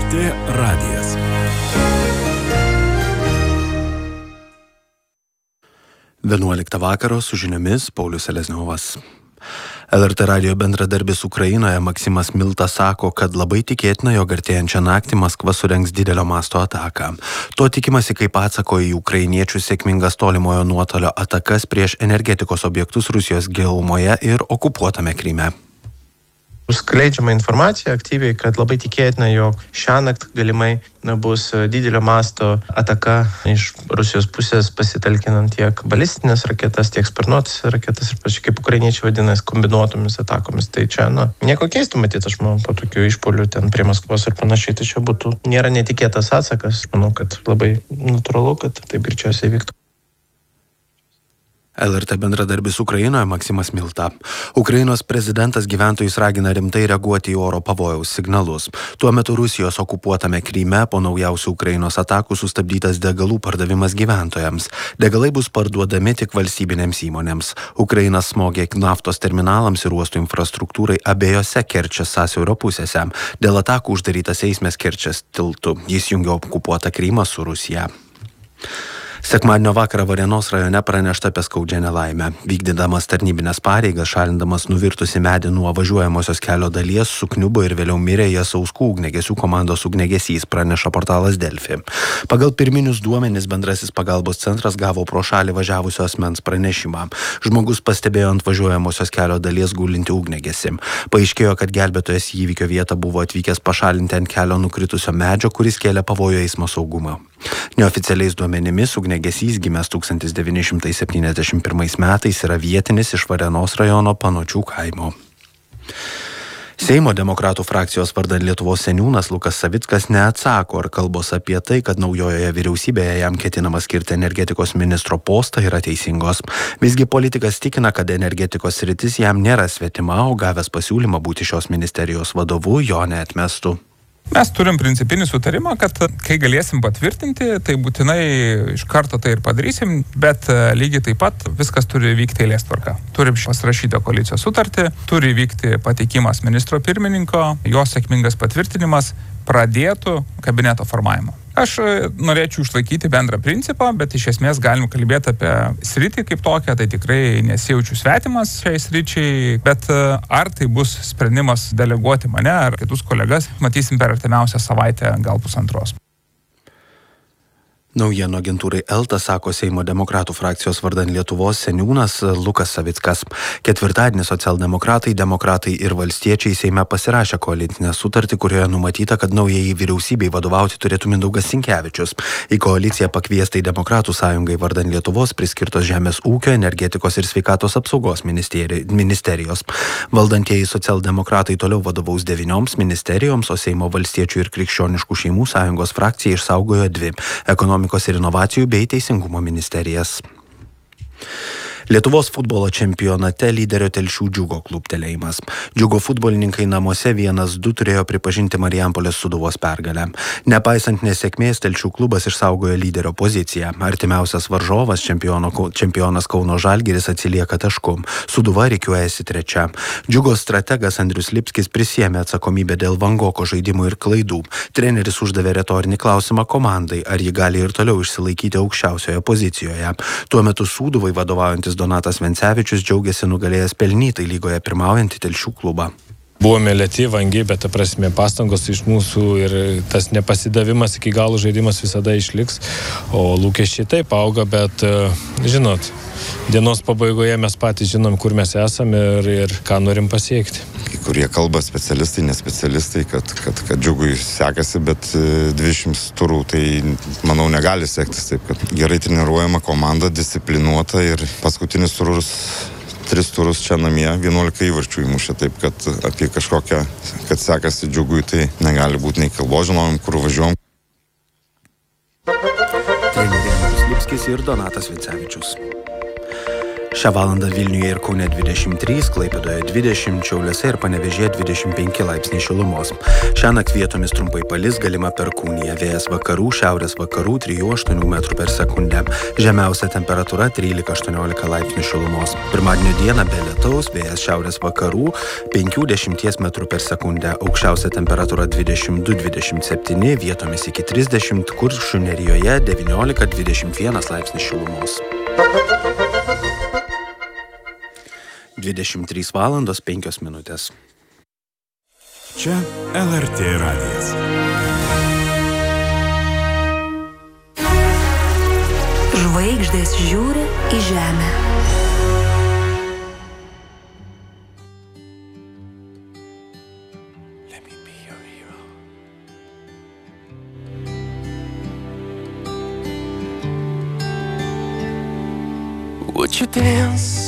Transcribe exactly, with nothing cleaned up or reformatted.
T radijas. vienuoliktą vakaro su žiniomis Paulius Selezniovas. L R T radijo bendradarbis Ukrainoje Maksimas Milta sako, kad labai tikėtina, jog artėjančią naktį Maskva surengs didelio masto ataką. To tikimasi kaip atsako į ukrainiečių sėkmingas tolimojo nuotolio atakas prieš energetikos objektus Rusijos gilumoje ir okupuotame Kryme. Skleidžiama informacija aktyviai, kad labai tikėtina, jog šiąnakt galimai bus didelio masto ataka iš Rusijos pusės pasitelkinant tiek balistinės raketas, tiek sparnuotas raketas ir pačiai kaip ukrainiečiai vadina kombinuotomis atakomis. Tai čia, na, nieko keistų matyti, aš manau, po tokių išpuolių ten prie Maskvos ir panašiai, tai čia būtų, nėra netikėtas atsakas. Aš manau, kad labai natūralu, kad taip greičiausiai vyktų. L R T bendradarbis Ukrainoje Maksimas Milta. Ukrainos prezidentas gyventojus ragina rimtai reaguoti į oro pavojaus signalus. Tuo metu Rusijos okupuotame Kryme po naujausių Ukrainos atakų sustabdytas degalų pardavimas gyventojams. Degalai bus parduodami tik valstybinėms įmonėms. Ukraina smogė naftos terminalams ir uostų infrastruktūrai abiejose Kerčės sąsiaurio pusėse. Dėl atakų uždarytas eismas Kerčės tiltu. Jis jungia okupuotą Krymą su Rusija. Sekmadienio vakarą Varėnos rajone pranešta apie skaudžią nelaimę. Vykdydamas tarnybinės pareigas, šalindamas nuvirtusi medį nuo važiuojamosios kelio dalies, sukniubo ir vėliau mirė Jasauskų ugniagesių komandos ugniagesys, praneša portalas Delfi. Pagal pirminius duomenis bendrasis pagalbos centras gavo pro šalį važiavusio asmens pranešimą. Žmogus pastebėjo ant važiuojamosios kelio dalies gulinti ugniagesį. Paaiškėjo, kad gelbėtojas į įvykio vietą buvo atvykęs pašalinti ant kelio nukritusio medžio, kuris kėlė pavojų eismo saugumą. Neoficialiais duomenimis ugniagesys gimęs tūkstantis devyni šimtai septyniasdešimt pirmais metais yra vietinis iš Varėnos rajono Panočių kaimo. Seimo demokratų frakcijos vardan Lietuvos seniūnas Lukas Savickas neatsako, ar kalbos apie tai, kad naujojoje vyriausybėje jam ketinama skirti energetikos ministro postą, yra teisingos. Visgi politikas tikina, kad energetikos sritis jam nėra svetima, o gavęs pasiūlymą būti šios ministerijos vadovu jo neatmestų. Mes turim principinį sutarimą, kad kai galėsim patvirtinti, tai būtinai iš karto tai ir padarysim, bet lygiai taip pat viskas turi vykti eilės tvarka. Turim pasirašytą koalicijos sutartį, turi vykti pateikimas ministro pirmininko, jo sėkmingas patvirtinimas pradėtų kabineto formavimo. Aš norėčiau išlaikyti bendrą principą, bet iš esmės galim kalbėti apie sritį kaip tokią, tai tikrai nesijaučiu svetimas šiai sričiai, bet ar tai bus sprendimas deleguoti mane ar kitus kolegas, matysim per artimiausią savaitę, gal pusantros. Naujienų agentūrai Elta sako Seimo demokratų frakcijos vardan Lietuvos seniūnas Lukas Savickas. Ketvirtadienį socialdemokratai, demokratai ir valstiečiai Seime pasirašė koalicinę sutartį, kurioje numatyta, kad naujai vyriausybei vadovauti turėtų Mindaugas Sinkevičius. Į koaliciją pakviestai Demokratų sąjungai vardan Lietuvos priskirtos Žemės ūkio, energetikos ir sveikatos apsaugos ministerijos. Valdantieji socialdemokratai toliau vadovaus devynioms ministerijoms, o Seimo valstiečių ir krikščioniškų šeimų sąjungos frakcija išsaugojo dvi – ekonomikos ir inovacijų bei teisingumo ministerijas. Lietuvos futbolo čempionate lyderio Telšių Džiugo kluptelėjimas. Džiugo futbolininkai namuose vienas du turėjo pripažinti Marijampolės Sūduvos pergalę. Nepaisant nesėkmės, Telšių klubas išsaugojo lyderio poziciją. Artimiausias varžovas čempionas Kauno Žalgiris atsilieka tašku. Sūduva rikiuojasi trečia. Džiugo strategas Andrius Lipskis prisiėmė atsakomybę dėl vangoko žaidimų ir klaidų. Treneris uždavė retorinį klausimą komandai, ar ji gali ir toliau išsilaikyti aukščiausioje pozicijoje. Tuo metu Sūduvai vadovaujantis Donatas Vencevičius džiaugiasi nugalėjęs pelnytai lygoje pirmaujantį Telšių klubą. Buvome lėti, vangiai, bet ta prasme pastangos iš mūsų ir tas nepasidavimas iki galo žaidimas visada išliks, o lūkesčiai taip auga, bet žinot, dienos pabaigoje mes patys žinom, kur mes esame ir, ir ką norim pasiekti. Kai kurie kalba specialistai, nespecialistai, kad, kad, kad Džiugui sekasi, bet dvidešimt turų tai, manau, negali sektis taip, kad gerai treniruojama komanda, disciplinuota ir paskutinis turus, tris turus čia namie, vienuolika įvarčių įmušė, taip, kad apie kažkokią, kad sekasi Džiugui, tai negali būti nei kalbo, žinom, kur važiuojam. Treneriai Andrius Lipskis ir Donatas Vencevičius. Šią valandą Vilniuje ir Kaune dvidešimt trys, Klaipėdoje dvidešimt, Šiauliuose ir Panevėžyje dvidešimt penki laipsniai šilumos. Šiąnakt vietomis trumpai palis, galima perkūnija, vėjas vakarų, šiaurės vakarų trijų aštuonių metrų per sekundę. Žemiausia temperatūra trylika aštuoniolika laipsnių šilumos. Pirmadienio dieną be lietaus, vėjas šiaurės vakarų penki dešimt metrų per sekundę. Aukščiausia temperatūra dvidešimt du dvidešimt septyni, vietomis iki trisdešimt, Kuršių nerijoje devyniolika dvidešimt vienas laipsnis šilumos. dvidešimt trys valandos penkios minutės. Čia L R T radijas. Žvaigždės žiūri į žemę. Would you dance